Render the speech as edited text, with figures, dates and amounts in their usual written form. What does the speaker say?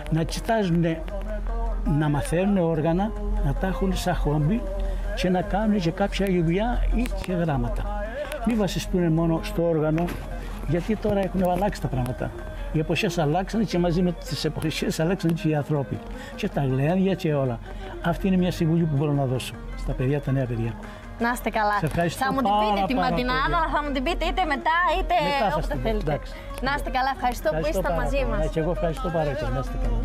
να κοιτάζουν, να μαθαίνουν όργανα, να τα έχουν σαν χόμπι και να κάνουν και κάποια δουλειά ή και γράμματα. Μην βασιστούν μόνο στο όργανο, γιατί τώρα έχουν αλλάξει τα πράγματα. Οι εποχές αλλάξανε και μαζί με τις εποχές αλλάξανε και οι άνθρωποι. Και τα γλένια και όλα. Αυτή είναι μια συμβουλή που μπορώ να δώσω στα παιδιά, τα νέα παιδιά. Να είστε καλά. Θα μου την πείτε τη ματινάδα, αλλά θα μου την πείτε είτε μετά είτε όποτε θέλετε. Να είστε καλά, ευχαριστώ που ήσασταν μαζί μας. Και εγώ ευχαριστώ πάρα πολύ. Να είστε καλά.